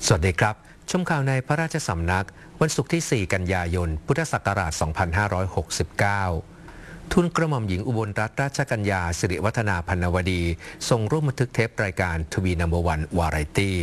สวัสดีครับชมข่าวในพระราชสำนักวันศุกร์ที่ 4 กันยายน พุทธศักราช 2569 ทูลกระหม่อมหญิงอุบลรัตนราชกัญญาสิริวัฒนาพันนวดีทรงร่วมบันทึกเทปรายการทวีนัมเบอร์วันวาไรตี้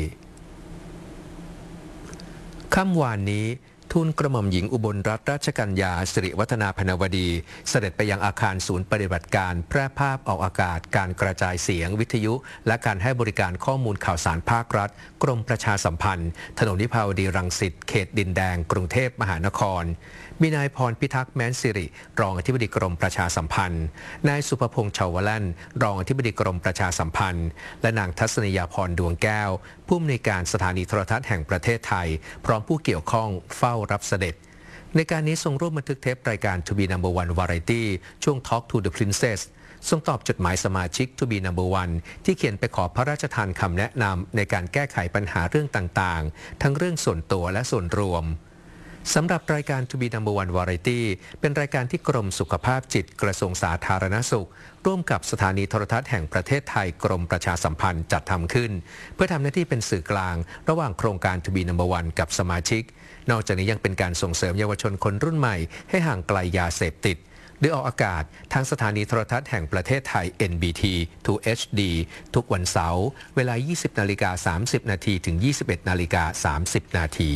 ค่ำวานนี้ทูลกระหม่อมหญิงอุบลรัตนราชกัญญาสิริวัฒนาพนวดีเสด็จไปยังอาคารศูนย์ปฏิบัติการแพร่ภาพออกอากาศการกระจายเสียงวิทยุและการให้บริการข้อมูลข่าวสารภาครัฐกรมประชาสัมพันธ์ถนนวิภาวดีรังสิตเขตดินแดงกรุงเทพมหานครมีนายพรพิทักษ์แม้นสิริรองอธิบดีกรมประชาสัมพันธ์นายสุภพงษ์ชาวแล่นรองอธิบดีกรมประชาสัมพันธ์และนางทัศนียาพรดวงแก้วผู้อำนวยการสถานีโทรทัศน์แห่งประเทศไทยพร้อมผู้เกี่ยวข้องเฝ้ารับเสด็จในการนี้ทรงร่วมบันทึกเทปรายการ To be Number One Variety ช่วง Talk to the Princess ทรงตอบจดหมายสมาชิก To be Number One ที่เขียนไปขอพระราชทานคำแนะนำในการแก้ไขปัญหาเรื่องต่างๆทั้งเรื่องส่วนตัวและส่วนรวมสำหรับรายการ To be Number One Variety เป็นรายการที่กรมสุขภาพจิตกระทรวงสาธารณสุขร่วมกับสถานีโทรทัศน์แห่งประเทศไทยกรมประชาสัมพันธ์จัดทำขึ้นเพื่อทำหน้าที่เป็นสื่อกลางระหว่างโครงการ To be Number One กับสมาชิกนอกจากนี้ยังเป็นการส่งเสริมเยาวชนคนรุ่นใหม่ให้ห่างไกลยาเสพติดโดยออกอากาศทางสถานีโทรทัศน์แห่งประเทศไทย NBT 2 HD ทุกวันเสาร์เวลา 20:30 นาทีถึง 21:30 นาที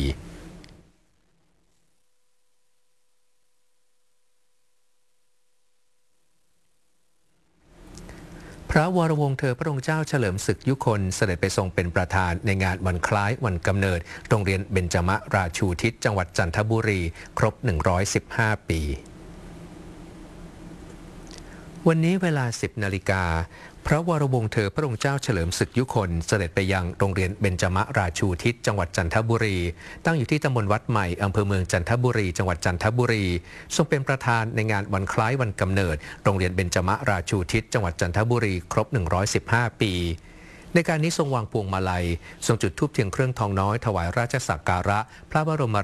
พระวรวงศ์เธอพระองค์เจ้าเฉลิมศึกยุคนเสด็จไปทรงเป็นประธานในงานวันคล้ายวันกำเนิดโรงเรียนเบญจมราชูทิศจังหวัดจันทบุรีครบ115 ปีวันนี้เวลา 10 นาฬิกาพระวรวงศ์เธอพระองค์เจ้าเฉลิมศึกยุคนเสด็จไปยังโรงเรียนเบญจมราชูทิศจังหวัดจันทบุรีตั้งอยู่ที่ตำบลวัดใหม่อำเภอเมืองจันทบุรีจังหวัดจันทบุรีทรงเป็นประธานในงานวันคล้ายวันกำเนิดโรงเรียนเบญจมราชูทิศจังหวัดจันทบุรีครบ115 ปีในการนี้ทรงวางพวงมาลัยทรงจุดธูปเทียนเครื่องทองน้อยถวายราชสักการะพระบรม